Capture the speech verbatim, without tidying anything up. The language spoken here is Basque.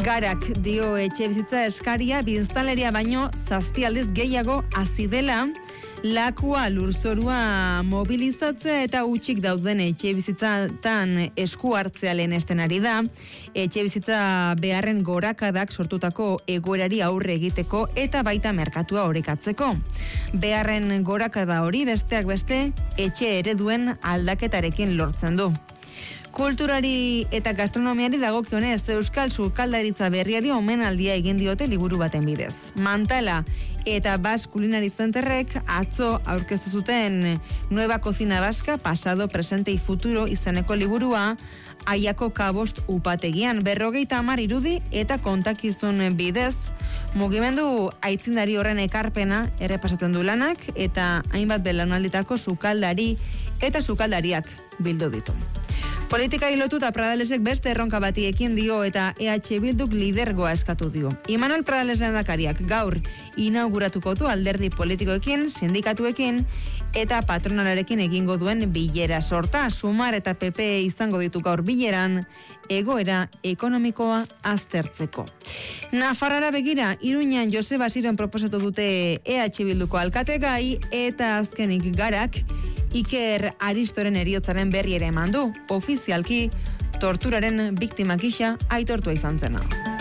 Garak dio etxe bizitza eskaria biztanleria baino zazpi aldiz gehiago hazi dela, lakua lurzorua mobilizatzea eta utxik dauden etxe bizitzatan esku hartzea lehenesten ari da, etxe bizitza beharren gorakadak sortutako egoerari aurre egiteko eta baita merkatua orekatzeko. Beharren gorakada hori besteak beste etxe ereduen aldaketarekin lortzen du. Kulturari eta gastronomiari dagokionez, Euskal Sukaldaritza berriari omenaldia egin diote liburu baten bidez. Mantala eta Basque Culinary Centerrek atzo aurkeztu zuten Nueva Cocina Vasca, pasado, presente y futuro izeneko liburua, Aiako Kabost upategian berrogeita hamar irudi eta kontakizun bidez, mugimendu aitzindari horren ekarpena errepasatzen du lanak eta hainbat belaunalditako sukaldari eta sukaldariak bildu ditu. Politika lotuta Pradalesek beste erronka bati ekin dio eta E H Bilduk lidergoa eskatu dio. Imanol Pradales lehendakariak gaur inauguratuko du alderdi politikoekin, sindikatuekin eta patronalarekin egingo duen bilera sorta. Sumar eta P P izango ditu gaur bileran egoera ekonomikoa aztertzeko. Nafarrara begira, Iruñan Joseba Siron proposatu dute E H Bilduko alkategai eta azkenik Garak Iker Aristoren heriotzaren berri ere eman du, ofizialki torturaren biktima gisa aitortua izan zena.